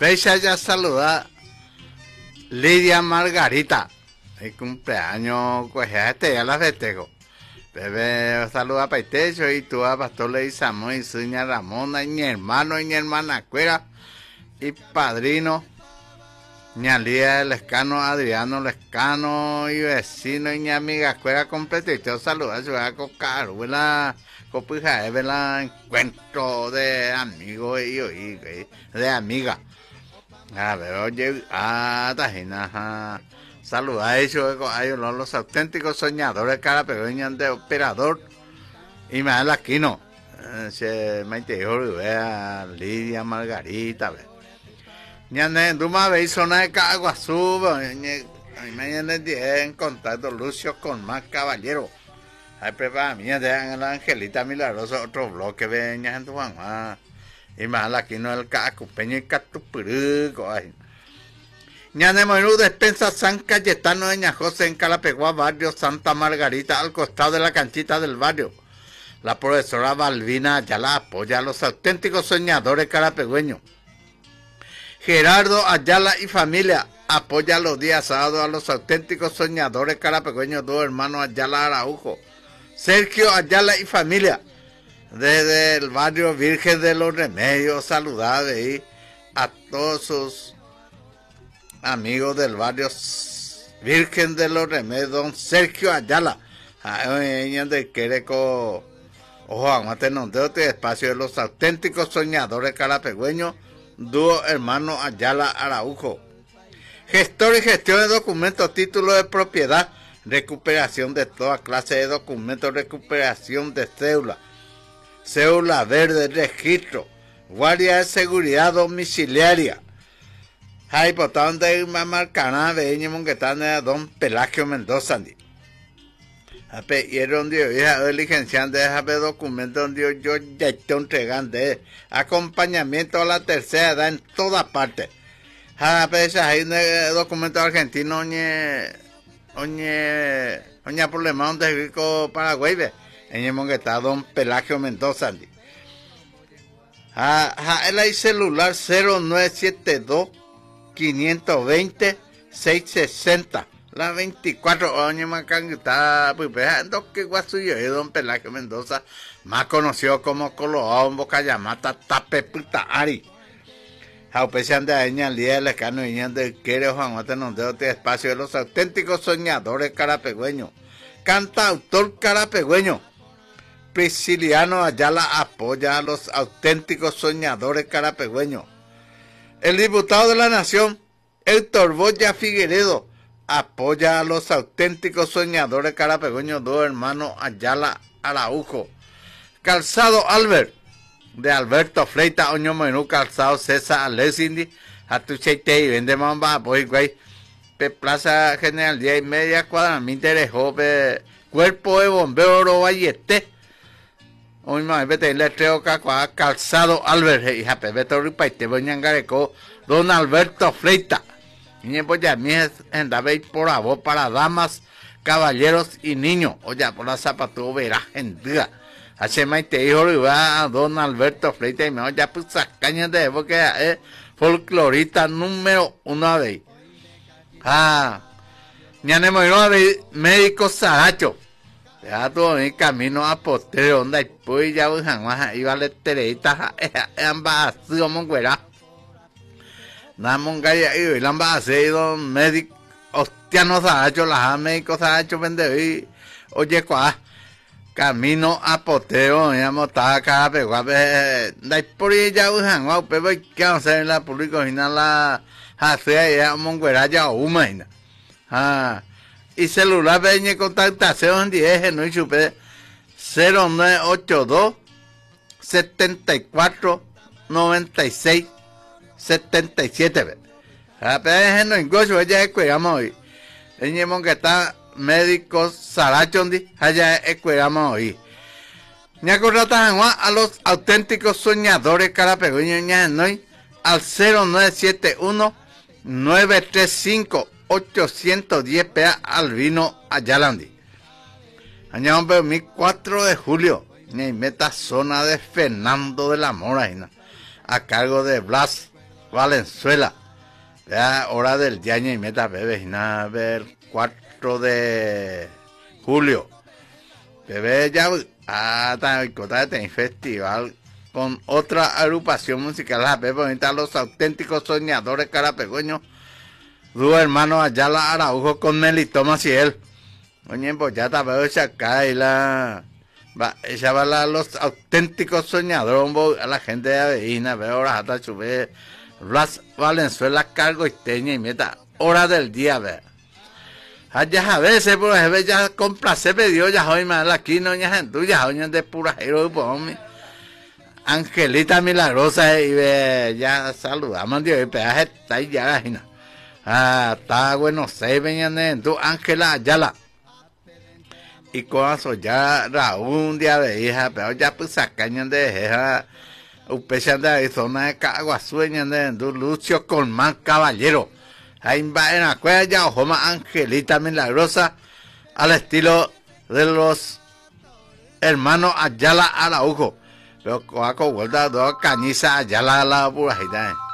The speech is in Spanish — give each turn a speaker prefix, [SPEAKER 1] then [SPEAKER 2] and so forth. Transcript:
[SPEAKER 1] Becha ya saluda Lidia Margarita. El cumpleaños, pues ya la festejo. Bebé saluda para Techo y tú a Pastor Ley Samuel y Suña Ramona y mi hermano y mi hermana Cuera y padrino Ñalía Lescano, Adriano Lescano y vecino y mi amiga Cuera completito. Saluda a su cocar, buena copija, la encuentro de amigos y de amiga. A ver, oye, tajina, saluda a ellos, los auténticos soñadores carapegueños de operador y me da el Aquino. Maite Rivera, Lidia Margarita, ñane, Duma veis zona de Caguazú, mañana en contacto Lucio con más caballero. Hay prepara mía de la Angelita Milagrosa, otro bloque veña en tu mamá. Y más aquí no el cacupeño y catupurú, ay. Ñane Moirú despensa San Cayetano de Ñajose en Calapeguá, barrio Santa Margarita, al costado de la canchita del barrio. La profesora Balbina Ayala apoya a los auténticos soñadores carapegüeños. Gerardo Ayala y familia apoya los días sábados a los auténticos soñadores carapegüeños, dos hermanos Ayala Araujo. Sergio Ayala y familia, desde el barrio Virgen de los Remedios, saludad ahí a todos sus amigos del barrio Virgen de los Remedios, don Sergio Ayala. De Quereco, ojo, aguante, no de este espacio de los auténticos soñadores carapegüeños, dúo hermano Ayala Araujo. Gestor y gestión de documentos, título de propiedad, recuperación de toda clase de documentos, recuperación de cédula verde, registro, guardia de seguridad domiciliaria. Hay botón de Mamarcana, veñemos que están de don Pelagio Mendoza. Y era donde yo dije, licenciante, déjame documentos donde yo ya estoy entregando acompañamiento a la tercera edad en todas partes. Hay documentos argentinos, oña problema donde rico Paraguay, veñemos que está don Pelagio Mendoza. Él hay celular 0972 520 660. La 24 años más está pues que guasuyo es don Pelagio Mendoza, más conocido como Coloao, Boca Llamata, Tapeputa Ari. Jaupesian de Aña, Lía Lescano y de Quere, Juan Mate Nondeo, de espacio de los auténticos soñadores carapegüeños. Cantautor carapegüeño. Prisciliano Ayala apoya a los auténticos soñadores carapegüeños. El diputado de la Nación, Héctor Boya Figueredo, apoya a los auténticos soñadores carapegüeños, dos hermanos Ayala Araujo. Calzado Albert, de Alberto Fleita, Oño Menú, Calzado César Alessindi, Atucheite y vende mamba, pues güey, Plaza General 10 y media cuadra, me interesó, Cuerpo de Bombeo Oro Vallete. Hoy más vete el letreo Calzado Albert, hija, Beto Ripaite, Boñangareco, don Alberto Fleita. Y pues ya mi es en David por favor para damas, caballeros y niños. Oye, por la zapatú verás en día. Hace más te dijo a don Alberto Fleita y me oye, pues cañas de porque es folclorista número 1 de ahí. Ñanemo médico Saracho. Ya todo el camino a Potrero, donde hay pues ya iba a letreita, ambas como güera. Namongaya y lamba hace don médico, hostia no se ha hecho, las médicos se ha hecho vender y oye cuá, camino a Potrero, ya montada acá, pero da por ella usan, wow, pero que vamos a hacer en la pública original la hace ya monguera ya humana. Y celular veñe contactación 10 no chupe 0982 74 96 77. Apenas no engocho ella escuchamos hoy. Eñemos que está médico Sarachondi, allá escuchamos hoy. Ña corrata a los auténticos soñadores carapegüeños ña noy al 0971 935 810 PA Albino Ayalandi. Año 4 de julio, en meta zona de Fernando de la Mora, a cargo de Blas Valenzuela. Vea, hora del día y meta, bebé, a ver, 4 de julio. Bebé, ya, en festival con otra agrupación musical, la bebé, los auténticos soñadores carapegueños, dos hermanos Ayala Araujo con Meli Thomas y él. Oye, pues ya está, veo acá y ella va a los auténticos soñadores, a la gente de Avellina, veo ahora hasta chubé. Las Valenzuela cargo isteña y meta hora del día, ve. Ya a veces, por ejemplo, ya complace pedido, ya hoy más aquí no ya gente, ya hoy de pura hero, pues, Angelita milagrosa, y ve, ya saludamos, Dios, y pedaje está ahí ya, está bueno, se venían de tu Ángela Ayala. Y con eso ya Raúl un día de hija, pero ya pues sacañan de hija. Upechan de Arizona de Caguasueña de Lucio Colmán Caballero. Ahí va en la cueva ya Ojoma Angelita Milagrosa al estilo de los hermanos Ayala Araujo. Pero con vuelta dos cañiza Ayala a la pura gitana.